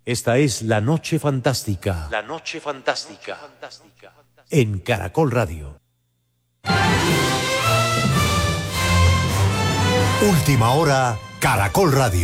Esta es La Noche Fantástica. La Noche Fantástica. En Caracol Radio. Última hora, Caracol Radio.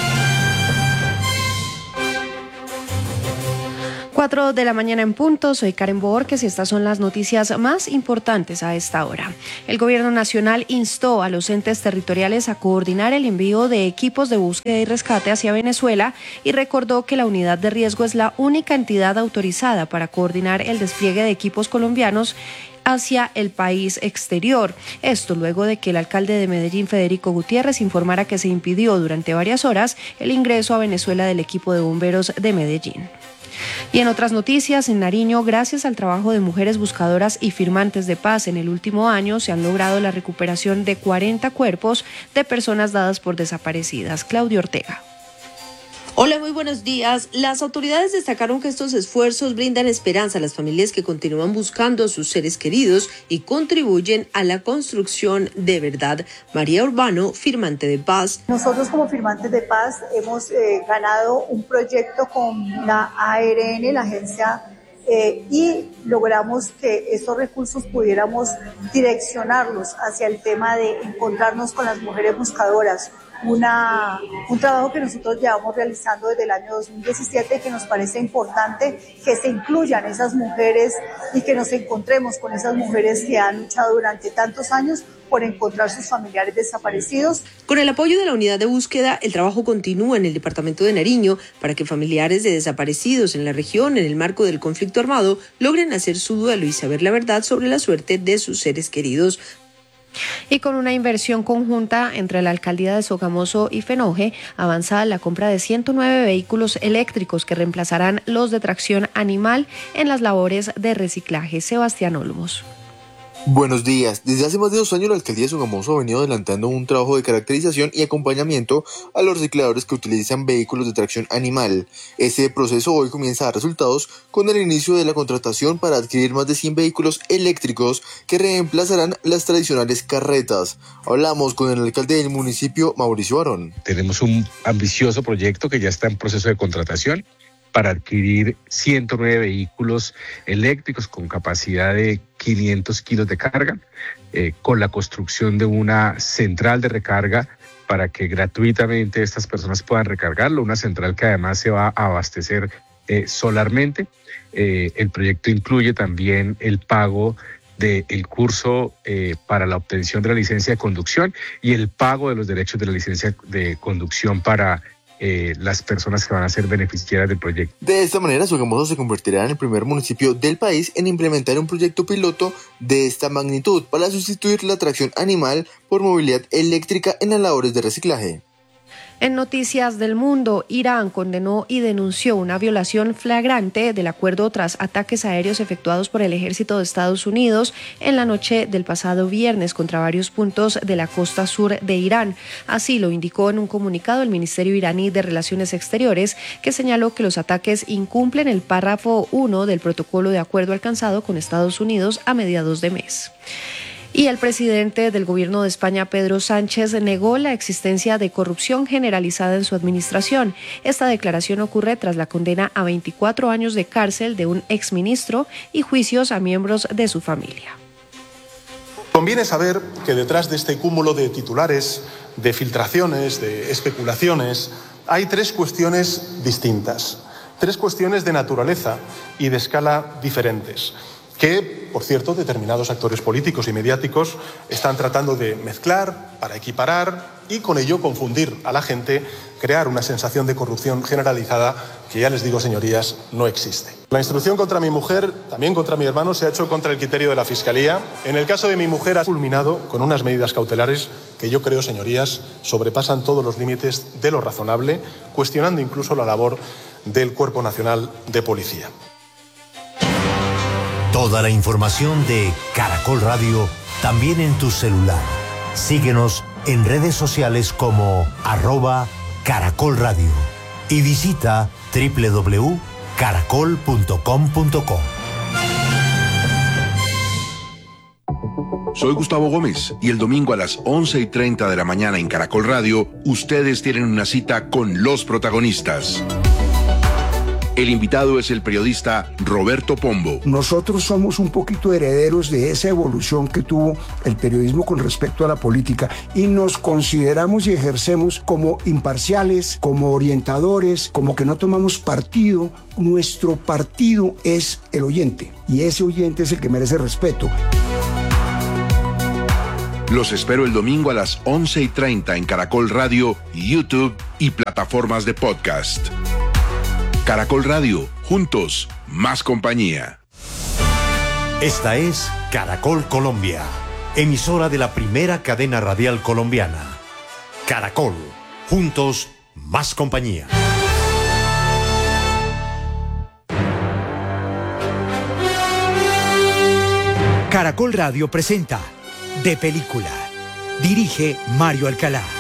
4 de la mañana en punto, soy Karen Borges y estas son las noticias más importantes a esta hora. El Gobierno Nacional instó a los entes territoriales a coordinar el envío de equipos de búsqueda y rescate hacia Venezuela y recordó que la unidad de riesgo es la única entidad autorizada para coordinar el despliegue de equipos colombianos hacia el país exterior. Esto luego de que el alcalde de Medellín, Federico Gutiérrez, informara que se impidió durante varias horas el ingreso a Venezuela del equipo de bomberos de Medellín. Y en otras noticias, en Nariño, gracias al trabajo de mujeres buscadoras y firmantes de paz en el último año, se han logrado la recuperación de 40 cuerpos de personas dadas por desaparecidas. Claudia Ortega. Hola, muy buenos días. Las autoridades destacaron que estos esfuerzos brindan esperanza a las familias que continúan buscando a sus seres queridos y contribuyen a la construcción de verdad. María Urbano, firmante de paz. Nosotros como firmantes de paz hemos ganado un proyecto con la ARN, la agencia, y logramos que estos recursos pudiéramos direccionarlos hacia el tema de encontrarnos con las mujeres buscadoras. Un trabajo que nosotros llevamos realizando desde el año 2017, que nos parece importante que se incluyan esas mujeres y que nos encontremos con esas mujeres que han luchado durante tantos años por encontrar sus familiares desaparecidos. Con el apoyo de la unidad de búsqueda, el trabajo continúa en el departamento de Nariño para que familiares de desaparecidos en la región en el marco del conflicto armado logren hacer su duelo y saber la verdad sobre la suerte de sus seres queridos. Y con una inversión conjunta entre la alcaldía de Sogamoso y Fenoje, avanza la compra de 109 vehículos eléctricos que reemplazarán los de tracción animal en las labores de reciclaje. Sebastián Olmos. Buenos días. Desde hace más de 2 años la alcaldía de Sogamoso ha venido adelantando un trabajo de caracterización y acompañamiento a los recicladores que utilizan vehículos de tracción animal. Este proceso hoy comienza a dar resultados con el inicio de la contratación para adquirir más de 100 vehículos eléctricos que reemplazarán las tradicionales carretas. Hablamos con el alcalde del municipio, Mauricio Barón. Tenemos un ambicioso proyecto que ya está en proceso de contratación para adquirir 109 vehículos eléctricos con capacidad de 500 kilos de carga, con la construcción de una central de recarga para que gratuitamente estas personas puedan recargarlo, una central que además se va a abastecer solarmente. El proyecto incluye también el pago del curso para la obtención de la licencia de conducción y el pago de los derechos de la licencia de conducción para las personas que van a ser beneficiarias del proyecto. De esta manera, Sogamoso se convertirá en el primer municipio del país en implementar un proyecto piloto de esta magnitud para sustituir la tracción animal por movilidad eléctrica en las labores de reciclaje. En noticias del mundo, Irán condenó y denunció una violación flagrante del acuerdo tras ataques aéreos efectuados por el ejército de Estados Unidos en la noche del pasado viernes contra varios puntos de la costa sur de Irán. Así lo indicó en un comunicado el Ministerio iraní de Relaciones Exteriores, que señaló que los ataques incumplen el párrafo 1 del protocolo de acuerdo alcanzado con Estados Unidos a mediados de mes. Y el presidente del gobierno de España, Pedro Sánchez, negó la existencia de corrupción generalizada en su administración. Esta declaración ocurre tras la condena a 24 años de cárcel de un exministro y juicios a miembros de su familia. Conviene saber que detrás de este cúmulo de titulares, de filtraciones, de especulaciones, hay 3 cuestiones distintas, 3 cuestiones de naturaleza y de escala diferentes, que, por cierto, determinados actores políticos y mediáticos están tratando de mezclar para equiparar y con ello confundir a la gente, crear una sensación de corrupción generalizada que, ya les digo, señorías, no existe. La instrucción contra mi mujer, también contra mi hermano, se ha hecho contra el criterio de la Fiscalía. En el caso de mi mujer ha culminado con unas medidas cautelares que yo creo, señorías, sobrepasan todos los límites de lo razonable, cuestionando incluso la labor del Cuerpo Nacional de Policía. Toda la información de Caracol Radio también en tu celular. Síguenos en redes sociales como @Caracol Radio y visita www.caracol.com.co. Soy Gustavo Gómez y el domingo a las 11:30 de la mañana en Caracol Radio, ustedes tienen una cita con los protagonistas. El invitado es el periodista Roberto Pombo. Nosotros somos un poquito herederos de esa evolución que tuvo el periodismo con respecto a la política y nos consideramos y ejercemos como imparciales, como orientadores, como que no tomamos partido. Nuestro partido es el oyente y ese oyente es el que merece respeto. Los espero el domingo a las 11:30 en Caracol Radio, YouTube y plataformas de podcast. Caracol Radio, juntos, más compañía. Esta es Caracol Colombia, emisora de la primera cadena radial colombiana. Caracol, juntos, más compañía. Caracol Radio presenta De Película. Dirige Mario Alcalá.